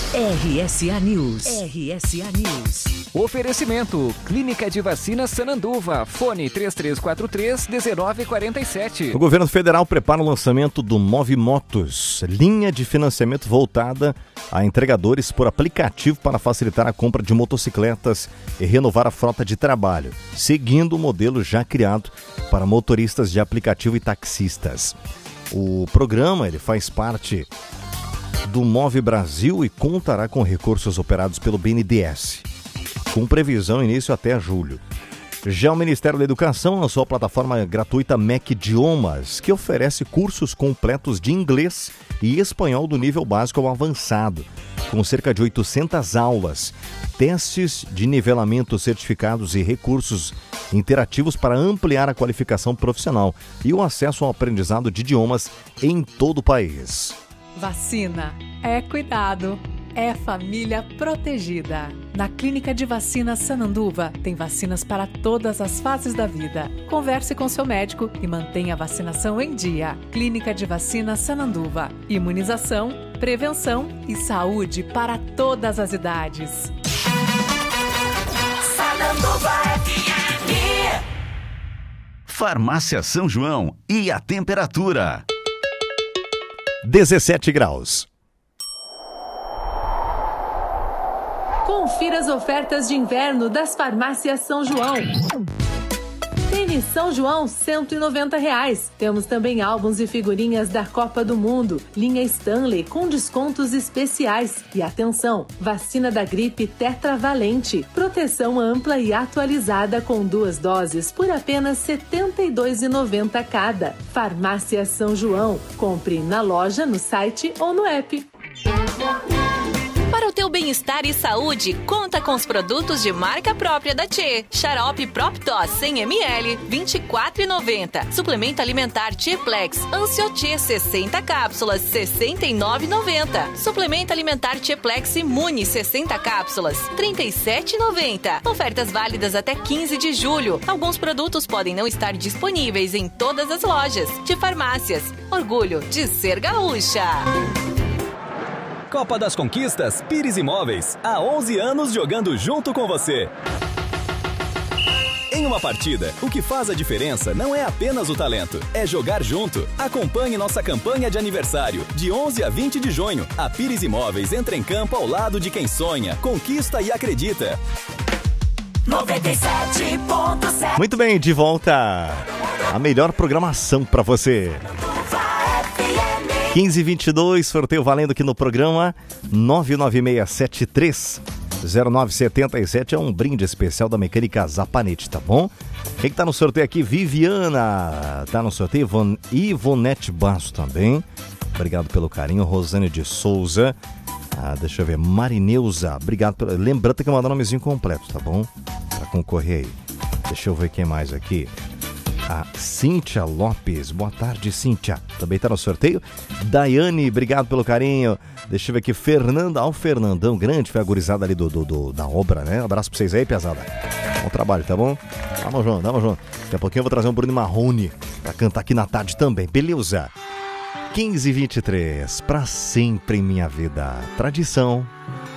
RSA News. RSA News. Oferecimento: Clínica de Vacinas Sananduva. Fone 3343-1947. O governo federal prepara o lançamento do Move Motos, linha de financiamento voltada a entregadores por aplicativo para facilitar a compra de motocicletas e renovar a frota de trabalho, seguindo o modelo já criado para motoristas de aplicativo e taxistas. O programa ele faz parte do Move Brasil e contará com recursos operados pelo BNDES, com previsão início até julho. Já o Ministério da Educação lançou a plataforma gratuita MEC Idiomas, que oferece cursos completos de inglês e espanhol do nível básico ao avançado, com cerca de 800 aulas, testes de nivelamento certificados e recursos interativos para ampliar a qualificação profissional e o acesso ao aprendizado de idiomas em todo o país. Vacina é cuidado, é família protegida. Na Clínica de Vacinas Sananduva tem vacinas para todas as fases da vida. Converse com seu médico e mantenha a vacinação em dia. Clínica de Vacinas Sananduva. Imunização, prevenção e saúde para todas as idades. Sananduva FM. Farmácia São João e a temperatura. 17 graus. Confira as ofertas de inverno das farmácias São João. Tênis São João, R$190. Temos também álbuns e figurinhas da Copa do Mundo. Linha Stanley com descontos especiais. E atenção, vacina da gripe tetravalente. Proteção ampla e atualizada com 2 doses por apenas R$ 72,90 cada. Farmácia São João. Compre na loja, no site ou no app. Para o teu bem-estar e saúde, conta com os produtos de marca própria da Tchê. Xarope Proptos 100 ml, R$ 24,90. Suplemento alimentar Tcheplex Ancio-Tchê 60 cápsulas, R$ 69,90. Suplemento alimentar Tcheplex Imune 60 cápsulas, R$ 37,90. Ofertas válidas até 15 de julho. Alguns produtos podem não estar disponíveis em todas as lojas de farmácias. Orgulho de ser gaúcha. Copa das Conquistas Pires Imóveis. Há 11 anos jogando junto com você. Em uma partida, o que faz a diferença não é apenas o talento, é jogar junto. Acompanhe nossa campanha de aniversário, de 11 a 20 de junho. A Pires Imóveis entra em campo ao lado de quem sonha, conquista e acredita. 97.7. Muito bem, de volta. A melhor programação para você. 15h22, sorteio valendo aqui no programa 996730977. É um brinde especial da Mecânica Zapanete, tá bom? Quem que tá no sorteio aqui? Viviana tá no sorteio, Ivonete Basso também. Obrigado pelo carinho. Rosane de Souza. Deixa eu ver, Marineuza, obrigado. Lembrando que mandar o nomezinho completo, tá bom? Pra concorrer aí. Deixa eu ver quem mais aqui. A Cíntia Lopes, boa tarde, Cíntia, também tá no sorteio. Daiane, obrigado pelo carinho. Deixa eu ver aqui, Fernanda, o Fernandão, grande, foi a gurizada ali da obra, né? Um abraço pra vocês aí, pesada. Bom trabalho, tá bom? Tamo junto, tamo junto. Daqui a pouquinho eu vou trazer um Bruno Marrone pra cantar aqui na tarde também, beleza? 15h23, pra sempre em minha vida. Tradição